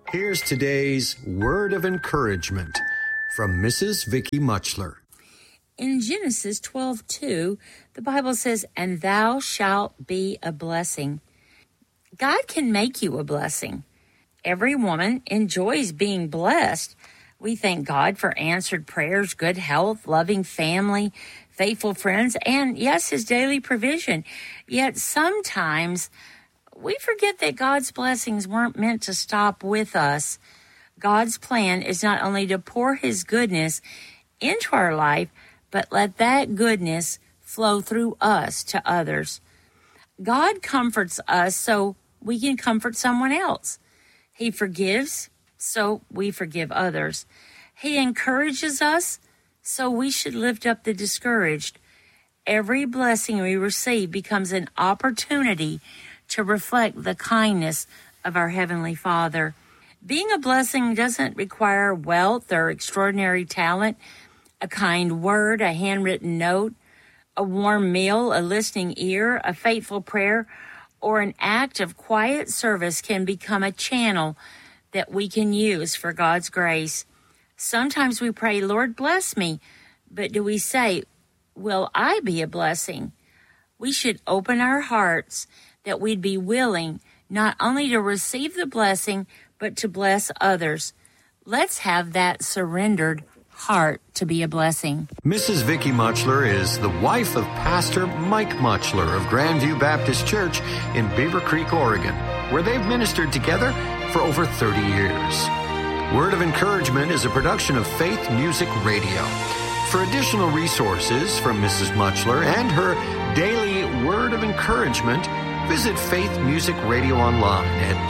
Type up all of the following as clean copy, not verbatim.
Here's today's word of encouragement from Mrs. Vicky Muchler. In Genesis 12:2, the Bible says, "And thou shalt be a blessing." God can make you a blessing. Every woman enjoys being blessed. We thank God for answered prayers, good health, loving family, faithful friends, and yes, His daily provision. Yet sometimes we forget that God's blessings weren't meant to stop with us. God's plan is not only to pour His goodness into our life, but let that goodness flow through us to others. God comforts us so we can comfort someone else. He forgives so we forgive others. He encourages us so we should lift up the discouraged. Every blessing we receive becomes an opportunity to reflect the kindness of our Heavenly Father. Being a blessing doesn't require wealth or extraordinary talent. A kind word, a handwritten note, a warm meal, a listening ear, a faithful prayer, or an act of quiet service can become a channel that we can use for God's grace. Sometimes we pray, "Lord, bless me," but do we say, "Will I be a blessing?" We should open our hearts that we'd be willing not only to receive the blessing, but to bless others. Let's have that surrendered heart to be a blessing. Mrs. Vicky Muchler is the wife of Pastor Mike Muchler of Grandview Baptist Church in Beaver Creek, Oregon, where they've ministered together for over 30 years. Word of Encouragement is a production of Faith Music Radio. For additional resources from Mrs. Muchler and her daily Word of Encouragement, visit Faith Music Radio online at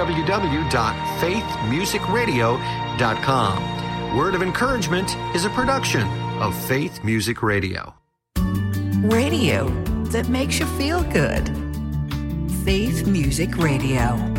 www.faithmusicradio.com. Word of Encouragement is a production of Faith Music Radio. Radio that makes you feel good. Faith Music Radio.